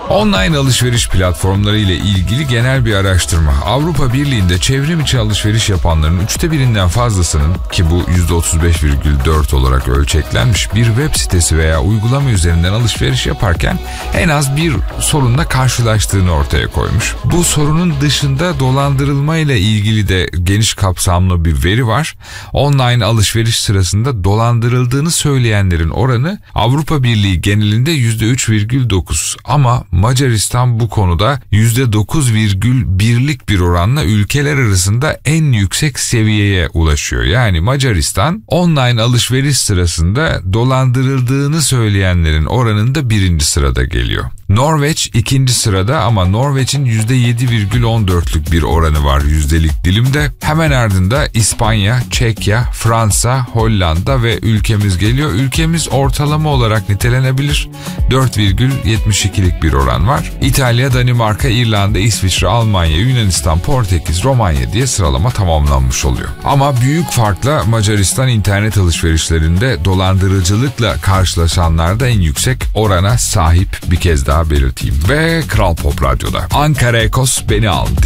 Online alışveriş platformları ile ilgili genel bir araştırma. Avrupa Birliği'nde çevrim içi alışveriş yapanların 1/3'ünden fazlasının, ki bu %35,4 olarak ölçeklenmiş, bir web sitesi veya uygulama üzerinden alışveriş yaparken en az bir sorunla karşılaştığını ortaya koymuş. Bu sorunun dışında dolandırılma ile ilgili de geniş kapsamlı bir veri var. Online alışveriş sırasında dolandırıldığını söyleyenlerin oranı Avrupa Birliği genelinde %3,9 ama Macaristan bu konuda %9,1'lik bir oranla ülkeler arasında en yüksek seviyeye ulaşıyor. Yani Macaristan online alışveriş sırasında dolandırıldığını söyleyenlerin oranında 1. sırada geliyor. Norveç 2. sırada ama Norveç'in %7,14'lük bir oranı var yüzdelik dilimde. Hemen ardında İspanya, Çekya, Fransa, Hollanda ve ülkemiz geliyor. Ülkemiz ortalama olarak nitelenebilir. 4,72'lik bir oran var. İtalya, Danimarka, İrlanda, İsviçre, Almanya, Yunanistan, Portekiz, Romanya diye sıralama tamamlanmış oluyor. Ama büyük farkla Macaristan internet alışverişlerinde dolandırıcılıkla karşılaşanlarda en yüksek orana sahip, bir kez daha belirteyim. Ve Kral Pop Radyo'da Ankara Ekos beni al